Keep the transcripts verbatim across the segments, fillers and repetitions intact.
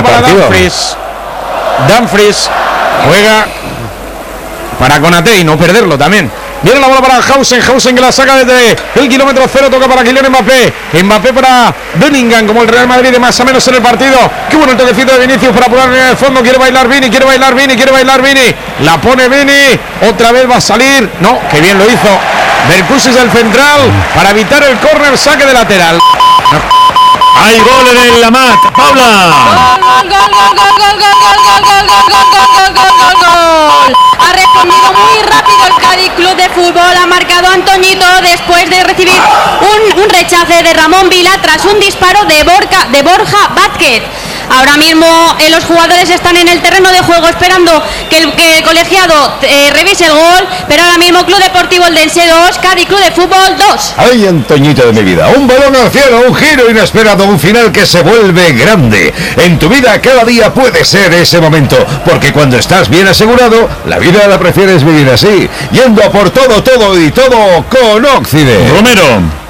para Dumfries. Dumfries juega para Konaté y no perderlo también. Viene la bola para Hausen, Hausen que la saca desde el kilómetro cero, toca para Kylian Mbappé, Mbappé para Bellingham, como el Real Madrid de más o menos en el partido. Qué bueno el toquecito de Vinicius para apurar en el fondo, quiere bailar Vini, quiere bailar Vini, quiere bailar Vini, la pone Vini, otra vez va a salir, no, que bien lo hizo Berkusis del central para evitar el córner, saque de lateral. Hay gol en el Lamat, Paula. Gol, gol, gol, gol, gol, gol, gol, gol, gol, gol, gol, gol, gol, gol. Ha respondido muy rápido el Cádiz Club de Fútbol, ha marcado Antoñito después de recibir un, un rechace de Ramón Vila tras un disparo de, Borca, de Borja Vázquez. Ahora mismo eh, los jugadores están en el terreno de juego esperando que el, que el colegiado eh, revise el gol, pero ahora mismo Club Deportivo Eldense dos, Cádiz Club de Fútbol dos. Ay, Antoñito de mi vida, un balón al cielo, un giro inesperado, un final que se vuelve grande. En tu vida cada día puede ser ese momento, porque cuando estás bien asegurado, la vida la prefieres vivir así, yendo a por todo, todo y todo con Occident. Romero.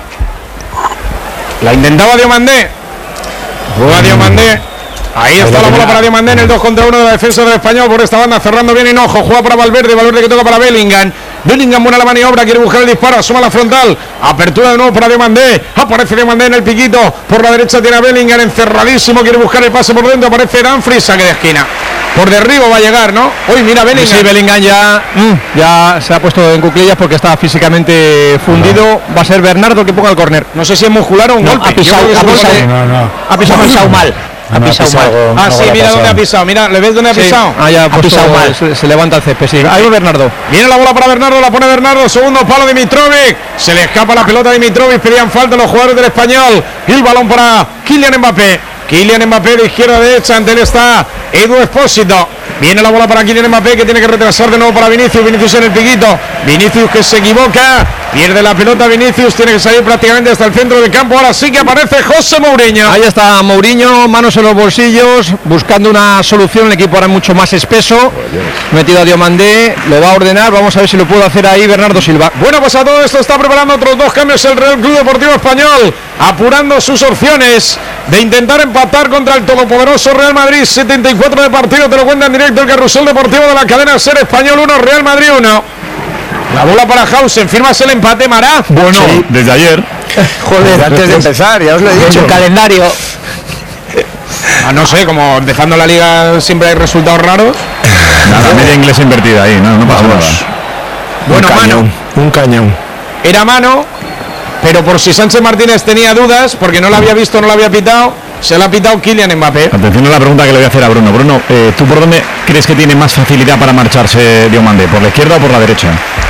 La intentaba Diomandé. Juega Diomandé. Ahí está la bola para Diomandé en el dos contra uno de la defensa del Español por esta banda, cerrando bien Hinojo, juega para Valverde, Valverde que toca para Bellingham. Bellingham, buena la maniobra, quiere buscar el disparo, asoma la frontal, apertura de nuevo para Diomandé, aparece Diomandé en el piquito, por la derecha tiene a Bellingham encerradísimo, quiere buscar el pase por dentro, aparece Dumfries, saque de esquina. Por derribo va a llegar, ¿no? Uy, mira Bellingham. Sí, Bellingham ya, mm, ya se ha puesto en cuclillas porque está físicamente fundido. No. Va a ser Bernardo el que ponga el córner. No sé si es muscular o un no, golpe. Ha pisado, ha pisado, no, no. Ha pisado, ha pisado mal. Ha no, pisado, pisado mal. Ah, sí, mira dónde ha pisado. Mira, ¿le ves dónde ha sí. pisado? Ah, ya ha, ha pisado mal. Se, se levanta el césped, sí. Ahí va Bernardo. Viene la bola para Bernardo, la pone Bernardo. Segundo palo de Mitrovic. Se le escapa la pelota de Mitrovic. Pedían falta los jugadores del Español. Y el balón para Kylian Mbappé. Kylian Mbappé de izquierda a derecha. Ante él está Edu Expósito. Viene la bola para Kylian Mbappé, que tiene que retrasar de nuevo para Vinicius. Vinicius en el piquito. Vinicius que se equivoca. Pierde la pelota Vinicius. Tiene que salir prácticamente hasta el centro del campo. Ahora sí que aparece José Mourinho. Ahí está Mourinho, manos en los bolsillos, buscando una solución. El equipo ahora mucho más espeso. Metido a Diomandé. Lo va a ordenar. Vamos a ver si lo puede hacer ahí Bernardo Silva. Bueno, pues a todo esto está preparando otros dos cambios el Real Club Deportivo Español. Apurando sus opciones de intentar empatar contra el todopoderoso Real Madrid. setenta y cuatro de partido, te lo cuenta en directo el Carrusel Deportivo de la cadena Ser Español uno, Real Madrid uno. La bola para Hausen, firmas el empate, Mará. Bueno, sí. Desde ayer. Joder, antes de empezar, ya os lo he dicho. El calendario. Ah, no sé, como dejando la liga siempre hay resultados raros. Nada, media inglesa invertida ahí, no, no pasa nada. Bueno, un cañón, mano. Un cañón. Era mano, pero por si Sánchez Martínez tenía dudas, porque no la había visto, no la había pitado, se la ha pitado Kylian Mbappé. Atención a la pregunta que le voy a hacer a Bruno. Bruno, eh, ¿tú por dónde crees que tiene más facilidad para marcharse Diomandé? ¿Por la izquierda o por la derecha?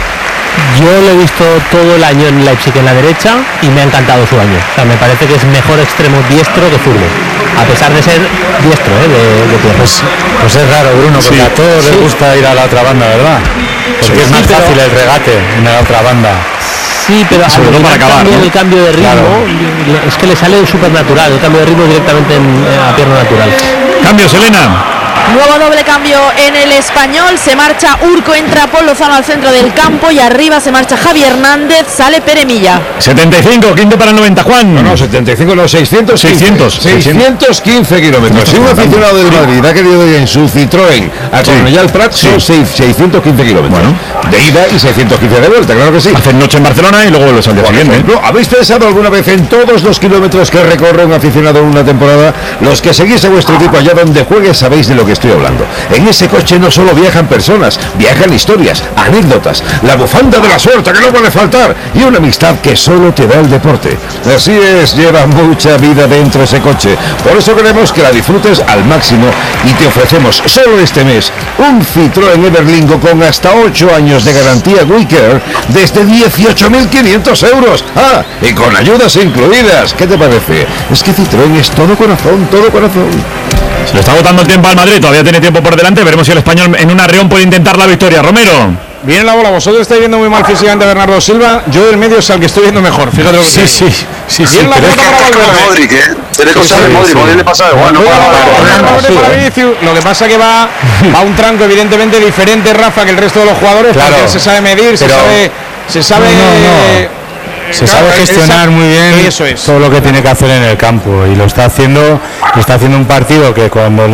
Yo lo he visto todo el año en Leipzig en la derecha y me ha encantado su año. O sea, me parece que es mejor extremo diestro que zurdo, a pesar de ser diestro, ¿eh? de, de pierna. Pues, pues es raro, Bruno, porque sí, a todos sí. les gusta ir a la otra banda, ¿verdad? Porque sí, es más sí, fácil el regate en la otra banda. Sí, pero sobre todo para acabar, cambio, ¿no? el cambio de ritmo claro. Es que le sale súper natural, el cambio de ritmo directamente en, a pierna natural. Cambio, Selena. Nuevo doble cambio en el Español, se marcha Urco, entra Paul Lozano al centro del campo y arriba se marcha Javi Hernández, sale Pere Milla. setenta y cinco, quinto para el noventa, Juan. No, no, setenta y cinco, no, seiscientos. seiscientos. seiscientos quince kilómetros. Si un aficionado del Madrid ha querido ir en su Citroën a Cornellà al Prat, son sí. seiscientos quince kilómetros. Bueno. De ida y seiscientos quince de vuelta, claro que sí. Hacen noche en Barcelona y luego vuelves al día siguiente. Ejemplo, ¿habéis pensado alguna vez en todos los kilómetros que recorre un aficionado en una temporada? Los que seguís a vuestro equipo allá donde juegue sabéis de lo que estoy hablando. En ese coche no solo viajan personas, viajan historias, anécdotas, la bufanda de la suerte que no puede faltar y una amistad que solo te da el deporte. Así es, lleva mucha vida dentro ese coche. Por eso queremos que la disfrutes al máximo y te ofrecemos solo este mes un Citroën Everlingo con hasta ocho años de garantía WeCare desde dieciocho mil quinientos euros. Ah, y con ayudas incluidas. ¿Qué te parece? Es que Citroën es todo corazón, todo corazón. Se le está agotando el tiempo al Madrid, todavía tiene tiempo por delante, veremos si el Español en un arreón puede intentar la victoria. Romero. Viene la bola, vosotros estáis viendo muy mal físicamente a Bernardo Silva, yo del medio es al que estoy viendo mejor, fíjate lo que sí, te sí, sí, sí, sí, pero es que Modric, ¿eh? Tiene cosas de Modric, Modric le pasa igual, no Lo que pasa que va a un tranco evidentemente diferente, Rafa, que el resto de los jugadores, claro, porque él se sabe medir, se sabe, se sabe no, no, no. Se claro, sabe gestionar muy bien eso es. todo lo que tiene que hacer en el campo y lo está haciendo, está haciendo un partido que cuando le